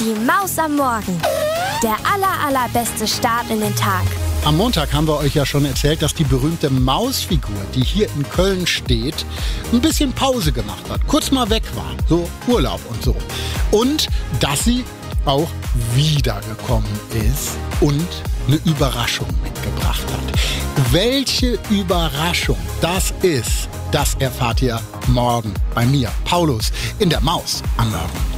Die Maus am Morgen. Der allerbeste Start in den Tag. Am Montag haben wir euch ja schon erzählt, dass die berühmte Mausfigur, die hier in Köln steht, ein bisschen Pause gemacht hat. Kurz mal weg war, so Urlaub und so. Und dass sie auch wiedergekommen ist und eine Überraschung mitgebracht hat. Welche Überraschung das ist, das erfahrt ihr morgen bei mir, Paulus, in der Maus am Morgen.